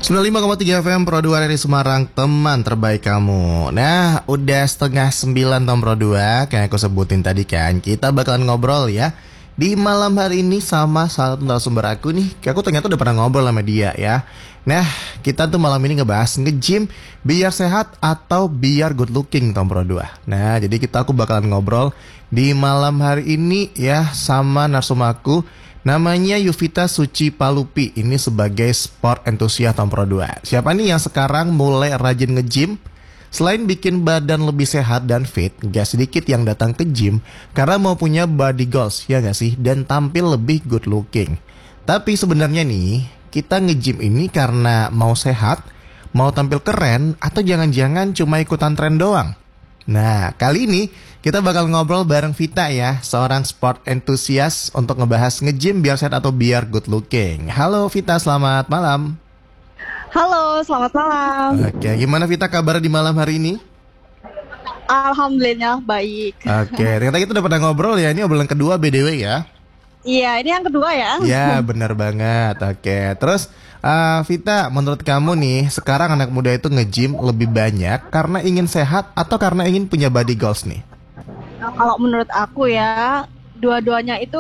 95,3 FM Pro 2 dari Semarang, teman terbaik kamu. Nah, udah setengah 9 Tom Pro 2. Kayak aku sebutin tadi kan, kita bakalan ngobrol ya di malam hari ini sama salah satu narasumber aku nih. Kayak aku ternyata udah pernah ngobrol sama dia ya. Nah, kita tuh malam ini ngebahas nge-gym biar sehat atau biar good looking Tom Pro 2. Nah, jadi aku bakalan ngobrol di malam hari ini ya sama narasumber aku. Namanya Yuvita Suci Palupi. Ini sebagai sport entusias Tom Pro 2. Siapa nih yang sekarang mulai rajin nge-gym? Selain bikin badan lebih sehat dan fit, gak sedikit yang datang ke gym karena mau punya body goals, ya gak sih? Dan tampil lebih good looking. Tapi sebenarnya nih, kita nge-gym ini karena mau sehat, mau tampil keren, atau jangan-jangan cuma ikutan tren doang? Nah, kali ini kita bakal ngobrol bareng Vita ya, seorang sport enthusiast untuk ngebahas nge-gym biar sehat atau biar good looking. Halo Vita, selamat malam. Halo, selamat malam. Oke, gimana Vita kabar di malam hari ini? Alhamdulillah baik. Oke, ternyata kita udah pernah ngobrol ya, ini obrolan kedua BDW ya. Iya, ini yang kedua ya. Ya, benar banget. Oke, terus Vita, menurut kamu nih, sekarang anak muda itu nge-gym lebih banyak karena ingin sehat atau karena ingin punya body goals nih? Kalau menurut aku ya, dua-duanya itu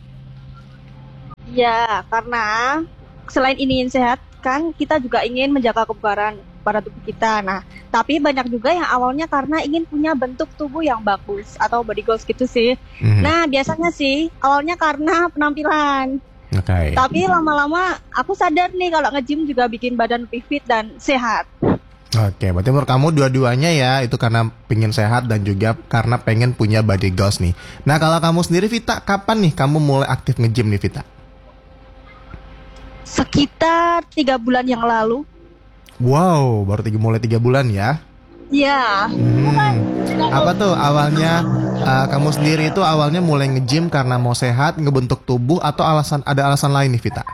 ya karena selain ingin sehat kan kita juga ingin menjaga kebugaran pada tubuh kita. Nah, tapi banyak juga yang awalnya karena ingin punya bentuk tubuh yang bagus atau body goals gitu sih. Nah, biasanya sih awalnya karena penampilan. Oke. Tapi lama-lama aku sadar nih kalau nge-gym juga bikin badan lebih fit dan sehat. Oke, berarti menurut kamu dua-duanya ya, itu karena pengen sehat dan juga karena pengen punya body goals nih. Nah, kalau kamu sendiri Vita, kapan nih kamu mulai aktif nge-gym nih Vita? Sekitar 3 bulan yang lalu. Wow, baru mulai 3 bulan ya? Ya. Apa tuh awalnya kamu sendiri itu awalnya mulai nge-gym karena mau sehat, ngebentuk tubuh atau ada alasan lain nih Vita?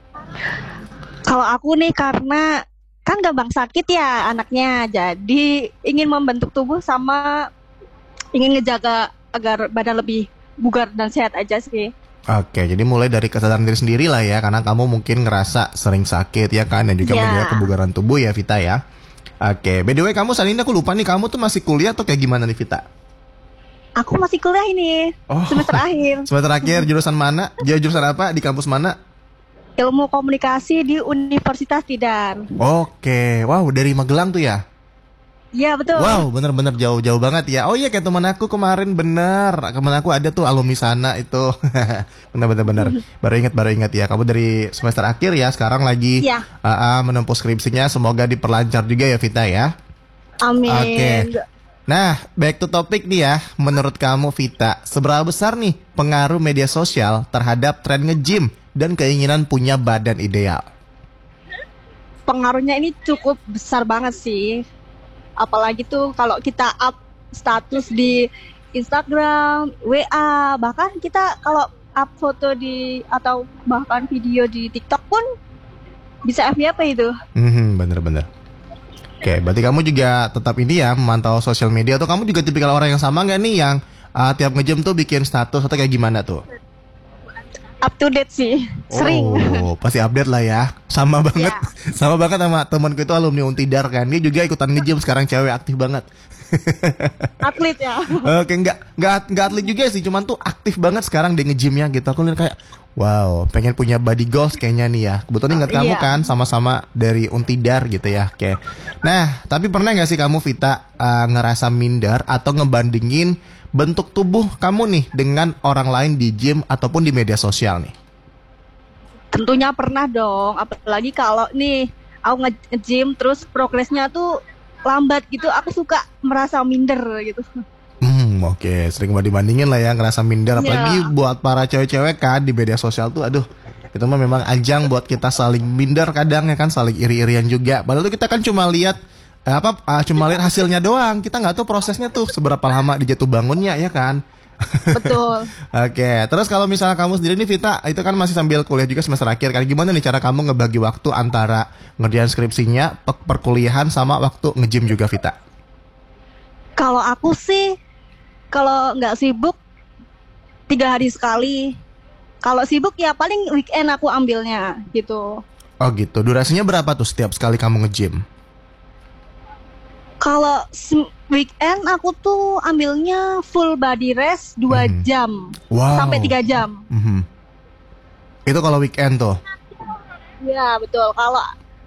Kalau aku nih karena kan gampang sakit ya anaknya, jadi ingin membentuk tubuh sama ingin ngejaga agar badan lebih bugar dan sehat aja sih. Oke, jadi mulai dari kesadaran diri sendiri lah ya, karena kamu mungkin ngerasa sering sakit ya kan, dan juga menjaga kebugaran tubuh ya Vita ya. Oke, by the way kamu saat ini aku lupa nih, kamu tuh masih kuliah atau kayak gimana nih Vita? Aku masih kuliah ini, semester akhir. Semester akhir, jurusan mana? Jurusan apa? Di kampus mana? Ilmu komunikasi di Universitas Tidar. Oke, wow dari Magelang tuh ya? Iya betul. Wow, bener-bener jauh-jauh banget ya. Oh iya, kayak teman aku kemarin bener. Teman aku ada tuh alumni sana itu. Bener-bener. Baru ingat ya. Kamu dari semester akhir ya. Sekarang lagi menempuh skripsinya. Semoga diperlancar juga ya Vita ya. Amin. Oke. Nah, back to topic nih ya. Menurut kamu Vita, seberapa besar nih pengaruh media sosial terhadap tren nge-gym dan keinginan punya badan ideal? Pengaruhnya ini cukup besar banget sih. Apalagi tuh kalau kita up status di Instagram, WA, bahkan kita kalau up foto atau bahkan video di TikTok pun bisa FYP itu. Bener-bener. Oke, berarti kamu juga tetap ini ya memantau sosial media, atau kamu juga tipikal orang yang sama nggak nih yang tiap nge-gym tuh bikin status atau kayak gimana tuh? Up to date sih, sering. Oh, pasti update lah ya. Sama banget, sama banget sama temanku itu alumni Untidar kan. Dia juga ikutan nge-gym sekarang, cewek aktif banget. Atlet ya. Oke, nggak atlet juga sih, cuman tuh aktif banget sekarang di nge-gymnya gitu. Aku lihat kayak, wow, pengen punya body goals kayaknya nih ya. Kebetulan ingat kamu kan sama-sama dari Untidar gitu ya. Oke. Nah, tapi pernah nggak sih kamu Vita ngerasa minder atau ngebandingin bentuk tubuh kamu nih dengan orang lain di gym ataupun di media sosial nih? Tentunya pernah dong, apalagi kalau nih aku nge-gym terus progresnya tuh lambat gitu, aku suka merasa minder gitu. Oke, sering dibandingin lah ya, ngerasa minder. Apalagi buat para cewek-cewek kan di media sosial tuh, aduh, itu mah memang ajang buat kita saling minder kadang ya kan, saling iri-irian juga. Padahal tuh kita kan cuma lihat cuma lihat hasilnya doang, kita nggak tahu prosesnya tuh seberapa lama dijatuh bangunnya ya kan. Betul. Oke, terus kalau misalnya kamu sendiri nih Vita, itu kan masih sambil kuliah juga semester akhir kan, gimana nih cara kamu ngebagi waktu antara ngerjain skripsinya, perkuliahan sama waktu nge-gym juga Vita? Kalau aku sih, kalau nggak sibuk 3 hari sekali. Kalau sibuk ya paling weekend aku ambilnya gitu. Oh gitu. Durasinya berapa tuh setiap sekali kamu nge-gym? Kalau weekend aku tuh ambilnya full body rest 2 Mhm. jam sampai Wow. 3 jam. Mhm. Itu kalau weekend tuh. Ya, betul. Kalau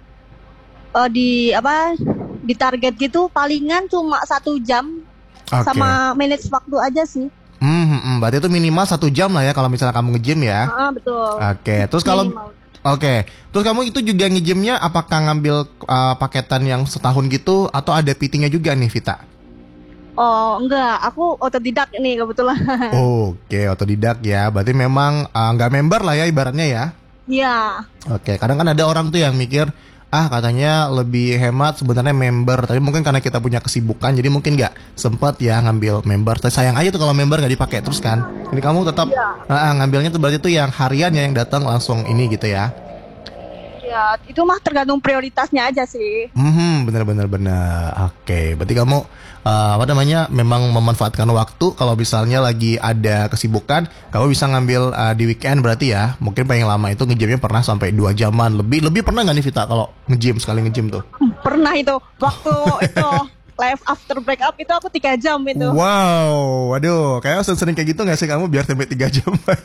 di apa di target gitu palingan cuma 1 jam Oke. sama manage waktu aja sih. Berarti itu minimal 1 jam lah ya kalau misalnya kamu nge-gym ya. Betul. Oke. Terus kalau Minimal. Oke, terus kamu itu juga nge-gymnya apakah ngambil paketan yang setahun gitu atau ada PT-nya juga nih, Vita? Oh, enggak. Aku otodidak nih kebetulan. Oke, otodidak ya. Berarti memang nggak member lah ya ibaratnya ya. Iya. Oke, kadang kan ada orang tuh yang mikir, katanya lebih hemat sebenarnya member. Tapi mungkin karena kita punya kesibukan, jadi mungkin nggak sempat ya ngambil member. Tapi sayang aja tuh kalau member nggak dipakai terus kan. Ini kamu tetap Iya. ngambilnya tuh berarti tuh yang harian ya yang datang langsung ini gitu ya. Ya, itu mah tergantung prioritasnya aja sih. Bener bener. Oke, berarti kamu apa namanya memang memanfaatkan waktu kalau misalnya lagi ada kesibukan, kamu bisa ngambil di weekend berarti ya. Mungkin paling lama itu nge-gymnya pernah sampai 2 jaman lebih pernah nggak nih Vita kalau nge-gym sekali nge-gym tuh? Pernah itu waktu itu live after breakup itu aku 3 jam itu. Wow, waduh, kayak sering kayak gitu nggak sih kamu biar sampai 3 jam?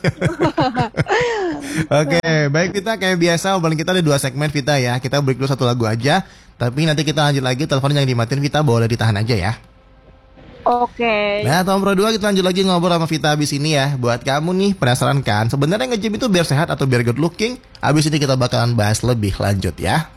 Oke, baik Vita, kayak biasa obrolan kita ada 2 segmen Vita ya. Kita break dulu 1 lagu aja, tapi nanti kita lanjut lagi. Teleponnya jangan dimatiin Vita, boleh ditahan aja ya. Oke. Nah, tahun Pro 2 kita lanjut lagi ngobrol sama Vita abis ini ya. Buat kamu nih penasaran kan, sebenarnya nge-gym itu biar sehat atau biar good looking? Abis ini kita bakalan bahas lebih lanjut ya.